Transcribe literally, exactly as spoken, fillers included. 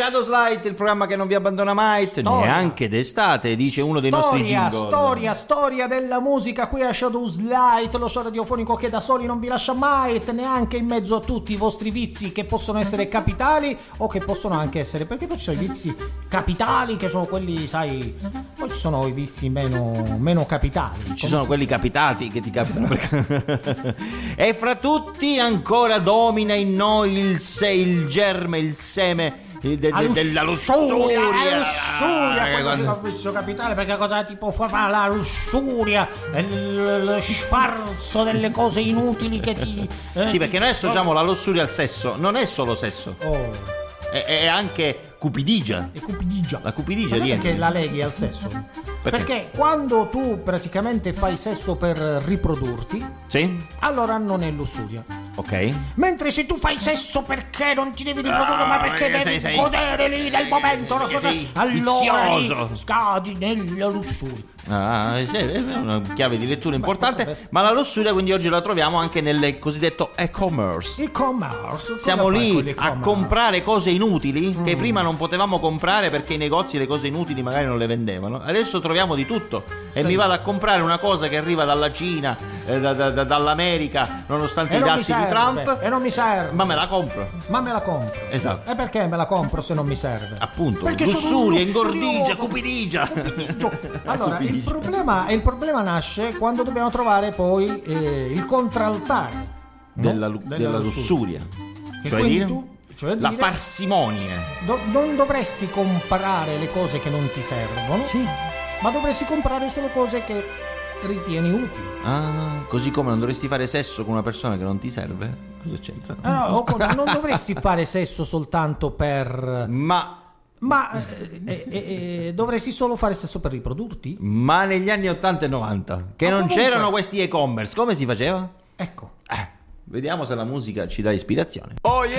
Shadows Light, il programma che non vi abbandona mai, Storia. neanche d'estate, dice uno dei nostri Storia, jingle. storia, storia della musica qui a Shadows Light, lo show radiofonico che da soli non vi lascia mai, neanche in mezzo a tutti i vostri vizi che possono essere capitali o che possono anche essere, perché poi ci sono i vizi capitali che sono quelli, sai, poi ci sono i vizi meno, meno capitali. Ci sono quelli capitati che ti capitano perché... E fra tutti ancora domina in noi il, se, il germe, il seme de, de, de, della lussuria. La lussuria, ah, quello quando... che ho visto capitale, perché cosa ti può fare la lussuria, il, lo sfarzo delle cose inutili che ti... Eh, sì, perché ti... noi associamo la lussuria al sesso, non è solo sesso, oh. è, è anche... cupidigia. E cupidigia. La cupidigia ma rientra. Perché la leghi al sesso? Perché? Perché quando tu praticamente fai sesso per riprodurti, sì, allora non è lussuria. ok. Mentre se tu fai sesso perché non ti devi riprodurre, ah, ma perché devi sei, sei, godere lì del momento, sei, sei, allora vizioso. Lì scadi nella lussuria. Ah, sì, è una chiave di lettura importante. Ma, ma la lussuria quindi oggi la troviamo anche nel cosiddetto e-commerce. E-commerce. Siamo lì a comprare cose inutili mm. che prima non potevamo comprare perché i negozi le cose inutili magari non le vendevano. Adesso troviamo di tutto e sì. mi vado a comprare una cosa che arriva dalla Cina, eh, da, da, da, dall'America, nonostante e i dazi di Trump. E non mi serve. Ma me la compro. Ma me la compro. Esatto. E perché me la compro se non mi serve? Appunto. Perché lussuria, ingordigia, cupidigia. Allora, il problema, il problema nasce quando dobbiamo trovare poi eh, il contraltare della, no? della, della lussuria. Che cioè dire, tu, cioè la dire, parsimonia. Do, non dovresti comprare le cose che non ti servono, sì. ma dovresti comprare solo cose che ritieni utili. Ah, così come non dovresti fare sesso con una persona che non ti serve? Cosa c'entra? Ah, no, o non dovresti fare sesso soltanto per... Ma... Ma eh, eh, eh, dovresti solo fare sesso per riprodurti? Ma negli anni ottanta e novanta, che ma non comunque... c'erano questi e-commerce, come si faceva? Ecco. Eh, vediamo se la musica ci dà ispirazione. Oh yeah!